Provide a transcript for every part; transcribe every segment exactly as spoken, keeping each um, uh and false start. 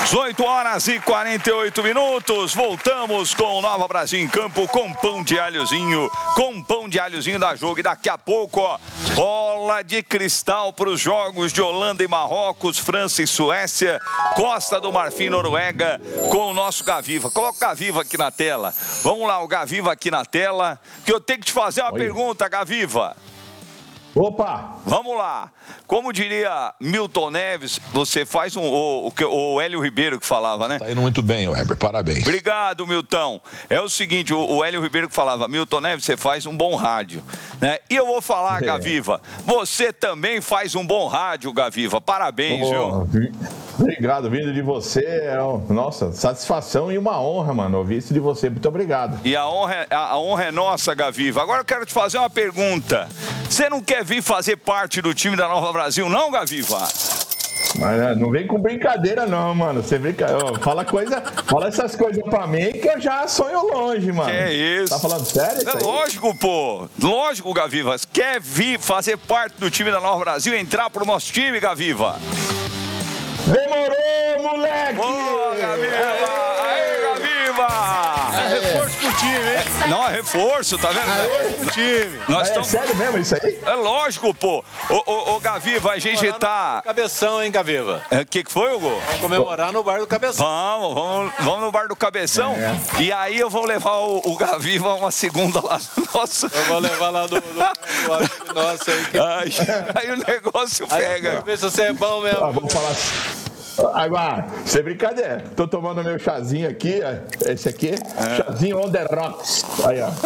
dezoito horas e quarenta e oito minutos. Voltamos com o Nova Brasil em campo com pão de alhozinho, com pão de alhozinho da Jogo. E daqui a pouco, ó, bola de cristal para os jogos de Holanda e Marrocos, França e Suécia, Costa do Marfim, Noruega, com o nosso Gaviva. Coloca o Gaviva aqui na tela. Vamos lá, o Gaviva aqui na tela, que eu tenho que te fazer uma Oi. pergunta, Gaviva. Opa! Vamos lá. Como diria Milton Neves, você faz um... O, o, o Hélio Ribeiro que falava, né? Tá indo muito bem, Weber. Parabéns. Obrigado, Milton. É o seguinte, o, o Hélio Ribeiro que falava, Milton Neves, você faz um bom rádio, né? E eu vou falar, é. Gaviva, você também faz um bom rádio, Gaviva. Parabéns, oh, viu? Obrigado, vindo de você. É, nossa, satisfação e uma honra, mano, ouvir isso de você. Muito obrigado. E a honra, a, a honra é nossa, Gaviva. Agora eu quero te fazer uma pergunta. Você não quer vir fazer parte do time da Nova Brasil, não, Gaviva? Mas não vem com brincadeira, não, mano. Você vem, fala coisa, fala essas coisas pra mim que eu já sonho longe, mano. Que é isso? Tá falando sério? É lógico, pô. Lógico, Gaviva. Quer vir fazer parte do time da Nova Brasil, entrar pro nosso time, Gaviva? Demorou, moleque! Boa, Gaviva! Aê, Gaviva! É reforço pro time, hein? Não, é reforço, tá vendo? É reforço pro time. Nós é tamo... sério mesmo isso aí? É lógico, pô. Ô, ô, ô Gaviva, a gente tá... Cabeção, hein, Gaviva? O é, que que foi, Hugo? Vamos comemorar no bar do Cabeção. Vamos, vamos, vamos no bar do Cabeção. É. E aí eu vou levar o, o Gaviva uma segunda lá. Nossa. Eu vou levar lá do... do, do nossa aí. Que... Aí, aí o negócio pega. Aí, ver se você é bom mesmo. Ah, vamos falar assim. Agora, sem brincadeira, tô tomando meu chazinho aqui, esse aqui, é. chazinho on the rocks, aí ó,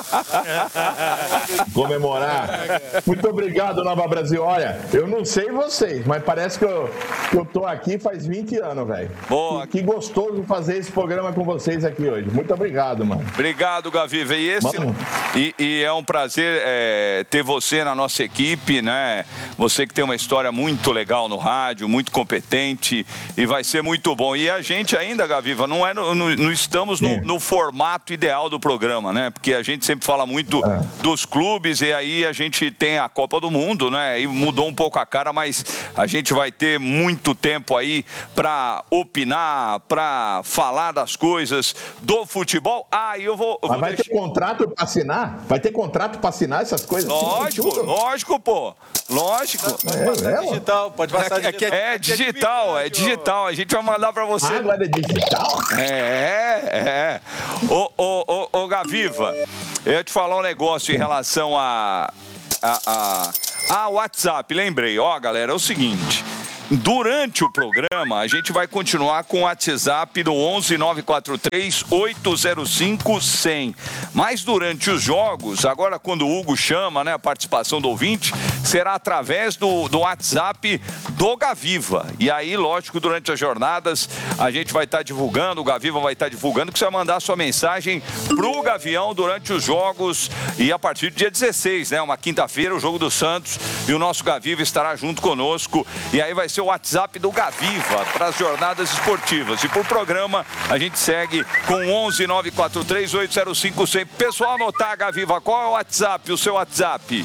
comemorar, muito obrigado Nova Brasil, olha, eu não sei vocês, mas parece que eu, que eu tô aqui faz vinte anos, velho, que, que gostoso fazer esse programa com vocês aqui hoje, muito obrigado, mano. Obrigado, Gaviva, e esse, e, e é um prazer é, ter você na nossa equipe, né, você que tem uma história muito legal no rádio, muito competente, e vai ser muito bom. E a gente ainda, Gaviva, não, é no, no, não estamos no, no formato ideal do programa, né? Porque a gente sempre fala muito é. dos clubes e aí a gente tem a Copa do Mundo, né? E mudou um pouco a cara, mas a gente vai ter muito tempo aí para opinar, para falar das coisas do futebol. Ah, e eu vou... Eu mas vou vai deixar... ter contrato para assinar? Vai ter contrato para assinar essas coisas? Lógico, assim, lógico, pô. Lógico. Pode passar é, digital, pode passar é, digital. É, é digital, é digital. A gente vai mandar pra você. Ah, agora é digital? É, é. Ô, ô, ô, ô, Gaviva, eu ia te falar um negócio em relação a... a, a, a WhatsApp, lembrei. Ó, galera, é o seguinte... Durante o programa, a gente vai continuar com o WhatsApp do onze nove quatro três oito zero cinco cem. Mas durante os jogos, agora quando o Hugo chama, né, a participação do ouvinte, será através do, do WhatsApp do Gaviva. E aí, lógico, durante as jornadas, a gente vai estar divulgando, o Gaviva vai estar divulgando, que você vai mandar sua mensagem pro Gavião durante os jogos e a partir do dia dezesseis, né, uma quinta-feira, o jogo do Santos, e o nosso Gaviva estará junto conosco. E aí vai ser o WhatsApp do Gaviva para as jornadas esportivas. E por programa, a gente segue com onze nove quatro três oito zero cinco cem. Pessoal, anotar, Gaviva, qual é o WhatsApp, o seu WhatsApp?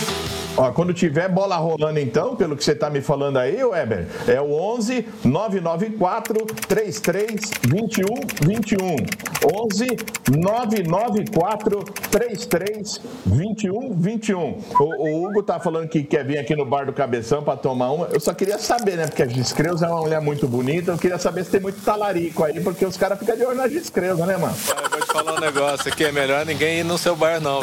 Ó, quando tiver bola rolando, então, pelo que você tá me falando aí, Weber, é o onze nove nove quatro três três dois um dois um. onze nove nove quatro três três dois um dois um. O, o Hugo tá falando que quer vir aqui no bar do Cabeção pra tomar uma. Eu só queria saber, né? Porque a Giscreuza é uma mulher muito bonita. Eu queria saber se tem muito talarico aí, porque os caras ficam de olho na Giscreuza, né, mano? Ah, eu vou te falar um negócio aqui, é melhor ninguém ir no seu bar, não.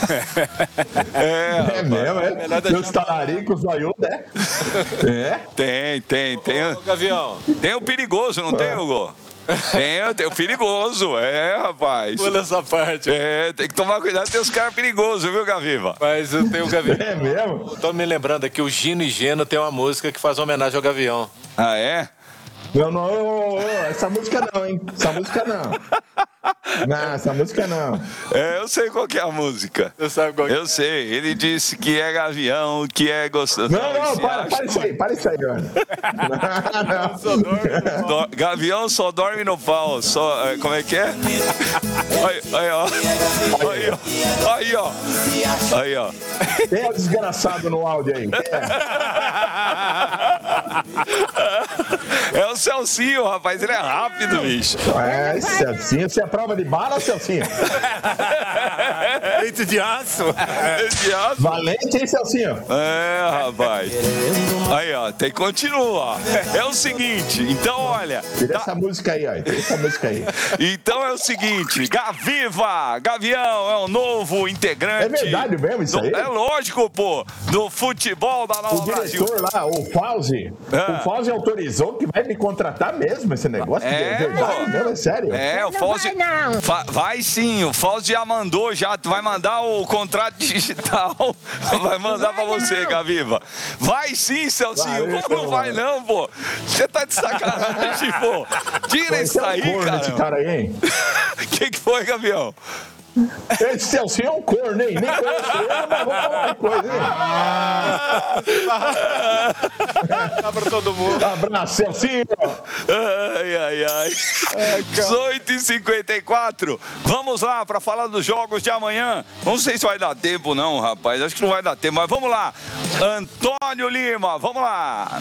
é, é mesmo, é. Tem os talaricos, zoiudo, né? É? Tem, tem, tem. Ô, Gavião. Tem o perigoso, não tem, Hugo? Tem, tem o perigoso, é, rapaz. Pula essa parte. É, tem que tomar cuidado, tem os caras perigosos, viu, Gaviva? Mas eu tenho o Gavião. É mesmo? Eu tô me lembrando aqui, o Gino e Geno tem uma música que faz homenagem ao Gavião. Ah, é? Não, não, oh, oh, essa música não, hein? Essa música não. Não, essa música não. É, eu sei qual que é a música. Você sabe qual que é? Eu sei, ele disse que é Gavião, que é gostoso. Não, não, para, para isso aí, para isso aí, mano. Não, não. Só dorme no pau. Gavião só dorme no pau, só, como é que é? Aí, aí, ó. Aí, ó. Aí, ó. Aí, ó. Tem o desgraçado no áudio aí. É o Celcinho, rapaz. Ele é rápido, bicho. É, Celcinho. Você é prova de bala, Celcinho? Leite de aço. De aço. Valente, hein, Celcinho? É, rapaz. Aí, ó, tem que continuar. É o seguinte, então, olha... Tira tá... essa música aí, ó. Tira essa música aí. Então é o seguinte, Gaviva, Gavião é o novo integrante... É verdade mesmo isso aí? É lógico, pô, do futebol da Nova O Brasil. diretor lá, o Fauzi, Ah. o Fauzi autorizou que vai me contratar mesmo esse negócio? É, É verdade pô. mesmo, é sério? É, o Não Fauzi... vai, não. Fa- vai sim, o Fauzi já mandou, já vai mandar o contrato digital, vai mandar pra você, Gaviva. Vai sim, Celcinho, Vai, como não vai não, pô? Você tá de sacanagem, pô. Tira Esse isso é um aí, corno, esse cara. cara aí, hein? O que que foi, Gavião? Esse Celcinho é um corno, hein? Nem conheço ele, mas vou falar uma coisa, hein? Dá pra todo mundo. Abraço, Celcinho! Ai, ai, ai. dezoito e cinquenta e quatro. Vamos lá para falar dos jogos de amanhã. Não sei se vai dar tempo, não, rapaz. Acho que não vai dar tempo, mas vamos lá. Antônio Lima, vamos lá.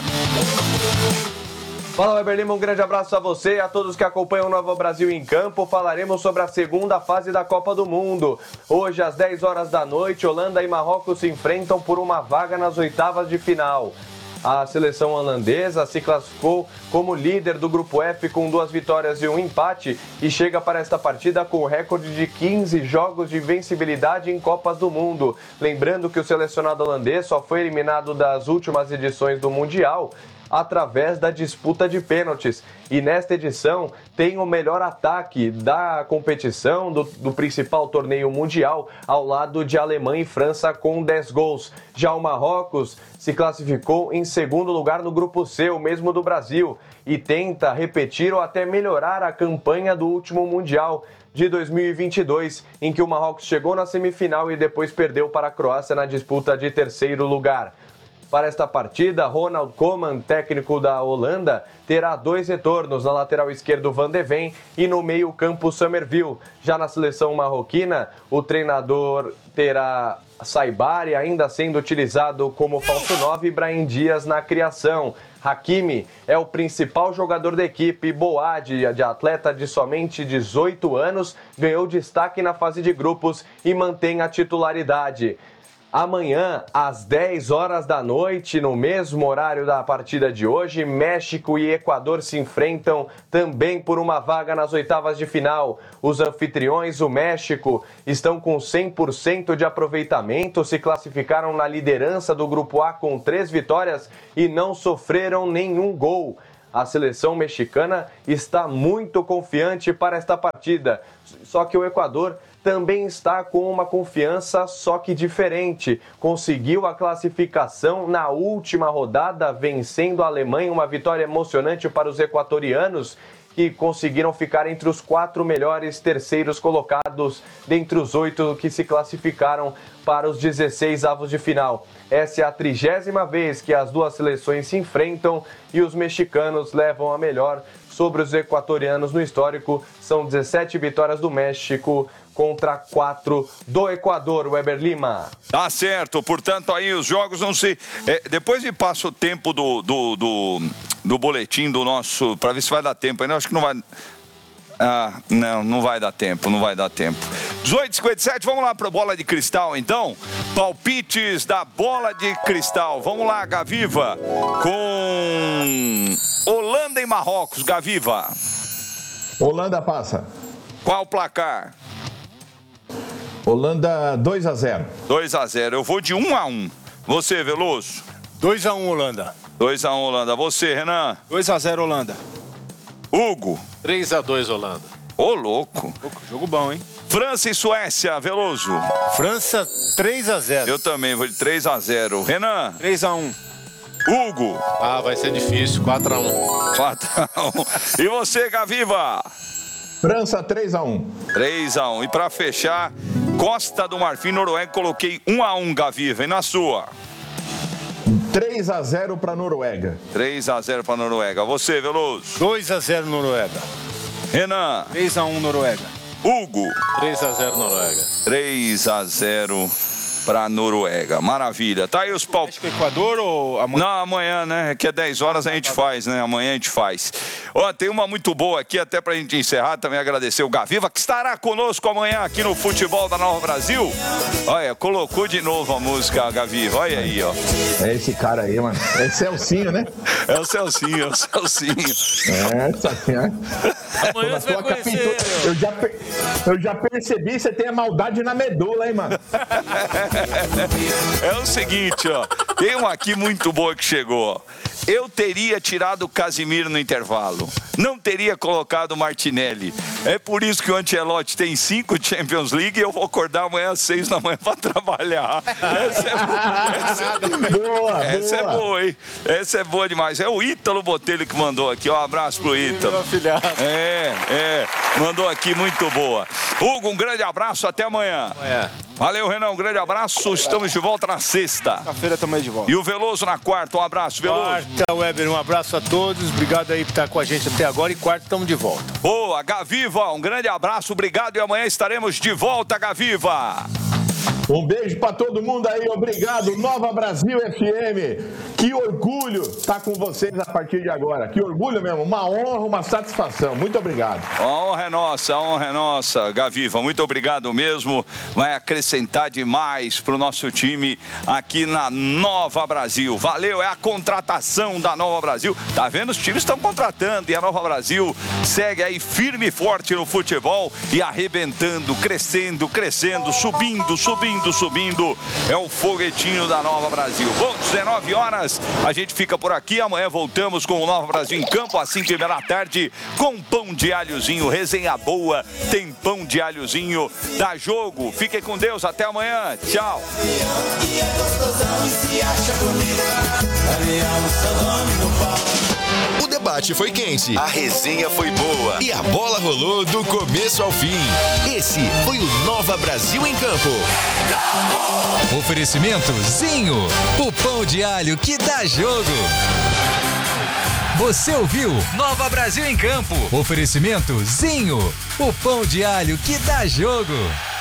Fala, Weber Lima, um grande abraço a você e a todos que acompanham o Nova Brasil em Campo. Falaremos sobre a segunda fase da Copa do Mundo. Hoje, às dez horas da noite, Holanda e Marrocos se enfrentam por uma vaga nas oitavas de final. A seleção holandesa se classificou como líder do Grupo F com duas vitórias e um empate e chega para esta partida com o recorde de quinze jogos de invencibilidade em Copas do Mundo. Lembrando que o selecionado holandês só foi eliminado das últimas edições do Mundial através da disputa de pênaltis. E nesta edição tem o melhor ataque da competição, do, do principal torneio mundial, ao lado de Alemanha e França com dez gols. Já o Marrocos se classificou em segundo lugar no Grupo C, o mesmo do Brasil, e tenta repetir ou até melhorar a campanha do último Mundial de dois mil e vinte e dois, em que o Marrocos chegou na semifinal e depois perdeu para a Croácia na disputa de terceiro lugar. Para esta partida, Ronald Koeman, técnico da Holanda, terá dois retornos, na lateral esquerdo Van de Ven e no meio campo Summerville. Já na seleção marroquina, o treinador terá Saibari, ainda sendo utilizado como falso nove, e Brahim Dias na criação. Hakimi é o principal jogador da equipe. Boadi, de atleta de somente dezoito anos, ganhou destaque na fase de grupos e mantém a titularidade. Amanhã, às dez horas da noite, no mesmo horário da partida de hoje, México e Equador se enfrentam também por uma vaga nas oitavas de final. Os anfitriões, o México, estão com cem por cento de aproveitamento, se classificaram na liderança do Grupo A com três vitórias e não sofreram nenhum gol. A seleção mexicana está muito confiante para esta partida, só que o Equador também está com uma confiança, só que diferente. Conseguiu a classificação na última rodada, vencendo a Alemanha, uma vitória emocionante para os equatorianos, que conseguiram ficar entre os quatro melhores terceiros colocados, dentre os oito que se classificaram para os dezesseis avos de final. Essa é a trigésima vez que as duas seleções se enfrentam e os mexicanos levam a melhor sobre os equatorianos no histórico. São dezessete vitórias do México contra quatro do Equador, Weber Lima. Tá certo, portanto aí os jogos não se... É, depois me passa o tempo do, do, do, do boletim do nosso, para ver se vai dar tempo ainda, acho que não vai... Ah, não, não vai dar tempo, não vai dar tempo. dezoito e cinquenta e sete, vamos lá para a bola de cristal então. Palpites da bola de cristal. Vamos lá, Gaviva, com Holanda e Marrocos. Gaviva. Holanda passa. Qual o placar? Holanda dois a zero. dois a zero. Eu vou de um a um. Você, Veloso? dois a um, Holanda. dois a um, Holanda. Você, Renan? dois a zero, Holanda. Hugo? três a dois, Holanda. Ô, louco. Jogo bom, hein? França e Suécia, Veloso? França, três a zero. Eu também vou de três a zero. Renan? três a um. Hugo? Ah, vai ser difícil, quatro a um. quatro a um. E você, Gaviva? França três a um. três a um. E para fechar, Costa do Marfim, Noruega, coloquei um a um, Gaviva. E na sua? três a zero para Noruega. três a zero para Noruega. Você, Veloso? dois a zero, Noruega. Renan? três a um, Noruega. Hugo? três a zero, Noruega. três a zero para a Noruega. Maravilha. Tá aí os palpites. Acho que Equador ou amanhã? Não, amanhã, né? Que é dez horas a gente faz, né? Amanhã a gente faz. Ó, tem uma muito boa aqui, até pra gente encerrar, também agradecer o Gaviva, que estará conosco amanhã aqui no Futebol da Nova Brasil. Olha, colocou de novo a música, Gaviva. Olha aí, ó. É esse cara aí, mano. É Celcinho, né? É o Celcinho, é o Celcinho. É, Celcinho, né? Amanhã você vai conhecer ele. Eu já, per... eu já percebi, você tem a maldade na medula, hein, mano? É o seguinte, ó. Tem uma aqui muito boa que chegou, ó. Eu teria tirado o Casimiro no intervalo. Não teria colocado o Martinelli. É por isso que o Ancelotti tem cinco Champions League e eu vou acordar amanhã às seis da manhã para trabalhar. Essa é boa. Essa é boa, essa é boa, hein? Essa é boa demais. É o Ítalo Botelho que mandou aqui. Um abraço pro Ítalo. É, é. Mandou aqui, muito boa. Hugo, um grande abraço. Até amanhã. Amanhã. Valeu, Renan. Um grande abraço. Estamos de volta na sexta. Quarta-feira também de volta. E o Veloso na quarta. Um abraço, Veloso. Quarta, Weber, um abraço a todos. Obrigado aí por estar com a gente até agora. E quarta, estamos de volta. Boa, Gaviva. Um grande abraço. Obrigado. E amanhã estaremos de volta, Gaviva. Um beijo pra todo mundo aí, obrigado. Nova Brasil F M. Que orgulho estar com vocês a partir de agora. Que orgulho mesmo, uma honra, uma satisfação. Muito obrigado. A honra é nossa, a honra é nossa, Gaviva. Muito obrigado mesmo. Vai acrescentar demais pro nosso time aqui na Nova Brasil. Valeu, é a contratação da Nova Brasil. Tá vendo? Os times estão contratando e a Nova Brasil segue aí firme e forte no futebol e arrebentando, crescendo, crescendo, subindo, subindo. Subindo, é o foguetinho da Nova Brasil. Bom, dezenove horas, a gente fica por aqui. Amanhã voltamos com o Nova Brasil em campo, às cinco e meia da tarde, com pão de alhozinho, resenha boa, tem pão de alhozinho, dá jogo. Fiquem com Deus, até amanhã, tchau. O debate foi quente, a resenha foi boa e a bola rolou do começo ao fim. Esse foi o Nova Brasil em Campo. Oferecimento Zinho, o pão de alho que dá jogo. Você ouviu Nova Brasil em Campo. Oferecimento Zinho, o pão de alho que dá jogo.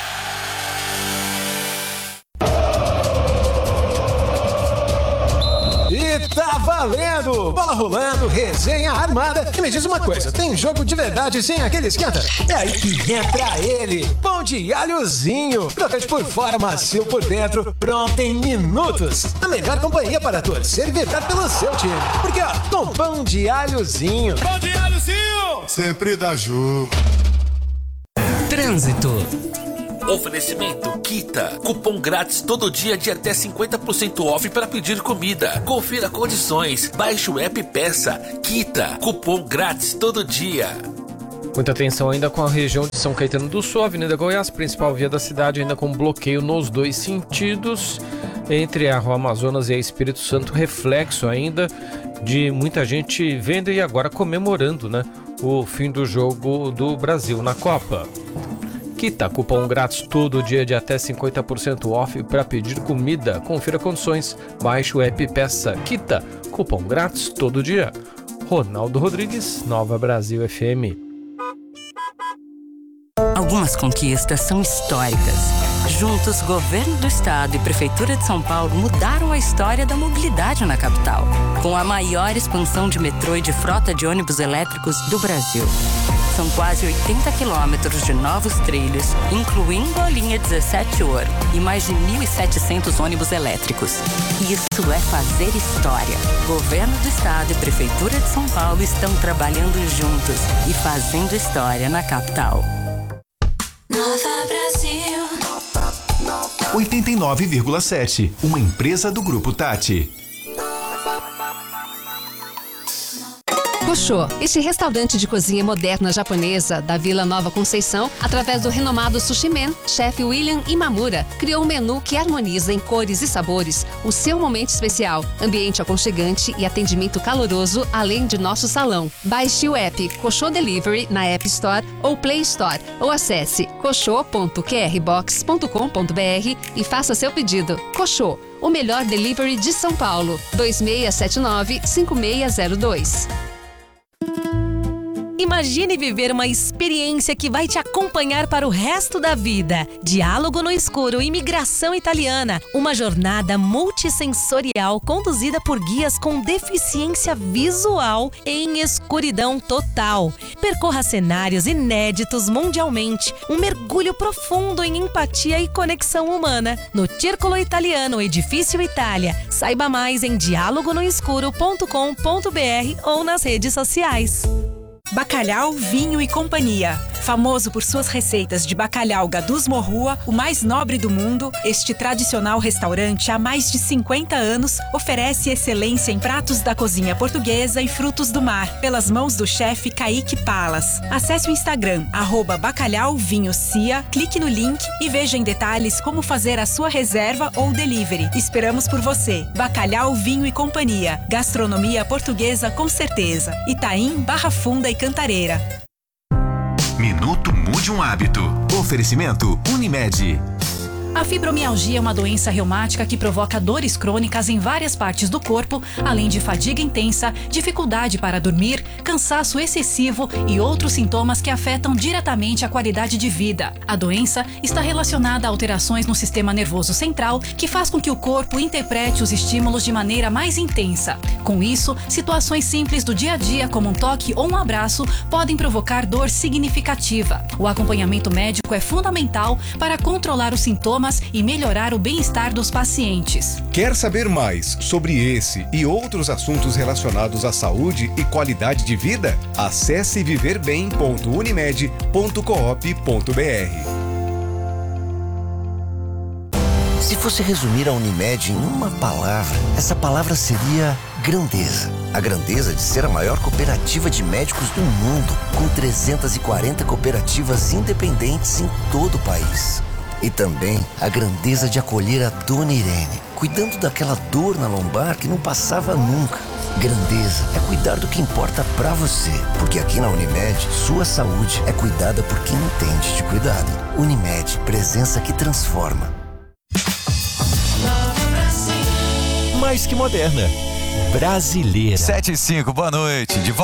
E tá valendo! Bola rolando, resenha armada. E me diz uma coisa, tem jogo de verdade sem aquele esquenta? É aí que entra ele, pão de alhozinho. Crocante por fora, macio por dentro, pronto em minutos. A melhor companhia para torcer e vibrar pelo seu time. Porque ó, com pão de alhozinho. Pão de alhozinho! Sempre dá jogo. Trânsito. Oferecimento Kita. Cupom grátis todo dia de até cinquenta por cento off para pedir comida. Confira condições. Baixe o app e peça. Kita. Cupom grátis todo dia. Muita atenção ainda com a região de São Caetano do Sul, Avenida Goiás, principal via da cidade, ainda com bloqueio nos dois sentidos, entre a Rua Amazonas e a Espírito Santo, reflexo ainda de muita gente vendo e agora comemorando, né, o fim do jogo do Brasil na Copa. Kita, cupom grátis todo dia de até cinquenta por cento off para pedir comida. Confira condições, baixe o app e peça. Kita, cupom grátis todo dia. Ronaldo Rodrigues, Nova Brasil F M. Algumas conquistas são históricas. Juntos, Governo do Estado e Prefeitura de São Paulo mudaram a história da mobilidade na capital, com a maior expansão de metrô e de frota de ônibus elétricos do Brasil. São quase oitenta quilômetros de novos trilhos, incluindo a linha dezessete Ouro e mais de mil e setecentos ônibus elétricos. Isso é fazer história. Governo do Estado e Prefeitura de São Paulo estão trabalhando juntos e fazendo história na capital. Nova Brasil. oitenta e nove vírgula sete, uma empresa do Grupo Tati. Koshô, este restaurante de cozinha moderna japonesa da Vila Nova Conceição, através do renomado Sushi Man, chefe William Imamura, criou um menu que harmoniza em cores e sabores o seu momento especial, ambiente aconchegante e atendimento caloroso, além de nosso salão. Baixe o app Koshô Delivery na App Store ou Play Store ou acesse koshô ponto q r box ponto com ponto b r e faça seu pedido. Koshô, o melhor delivery de São Paulo. dois seis sete nove, cinco seis zero dois. Imagine viver uma experiência que vai te acompanhar para o resto da vida. Diálogo no Escuro, Imigração Italiana. Uma jornada multissensorial conduzida por guias com deficiência visual em escuridão total. Percorra cenários inéditos mundialmente. Um mergulho profundo em empatia e conexão humana. No Círculo Italiano, Edifício Itália. Saiba mais em diálogo no escuro ponto com ponto br ou nas redes sociais. Bacalhau, Vinho e Companhia. Famoso por suas receitas de bacalhau Gadus Morrua, o mais nobre do mundo, este tradicional restaurante há mais de cinquenta anos oferece excelência em pratos da cozinha portuguesa e frutos do mar, pelas mãos do chefe Kaique Palas. Acesse o Instagram, arroba Bacalhau Vinho Cia, clique no link e veja em detalhes como fazer a sua reserva ou delivery. Esperamos por você. Bacalhau, Vinho e Companhia. Gastronomia portuguesa com certeza. Itaim, Barra Funda e Cantareira. Minuto Mude um Hábito. Oferecimento Unimed. A fibromialgia é uma doença reumática que provoca dores crônicas em várias partes do corpo, além de fadiga intensa, dificuldade para dormir, cansaço excessivo e outros sintomas que afetam diretamente a qualidade de vida. A doença está relacionada a alterações no sistema nervoso central, que faz com que o corpo interprete os estímulos de maneira mais intensa. Com isso, situações simples do dia a dia, como um toque ou um abraço, podem provocar dor significativa. O acompanhamento médico é fundamental para controlar os sintomas e melhorar o bem-estar dos pacientes. Quer saber mais sobre esse e outros assuntos relacionados à saúde e qualidade de vida? Acesse viver bem ponto unimed ponto coop ponto br. Se fosse resumir a Unimed em uma palavra, essa palavra seria grandeza. A grandeza de ser a maior cooperativa de médicos do mundo, com trezentas e quarenta cooperativas independentes em todo o país. E também a grandeza de acolher a Dona Irene, cuidando daquela dor na lombar que não passava nunca. Grandeza é cuidar do que importa pra você, porque aqui na Unimed, sua saúde é cuidada por quem entende de cuidado. Unimed, presença que transforma. Mais que moderna. Brasileira. sete e cinco, boa noite. De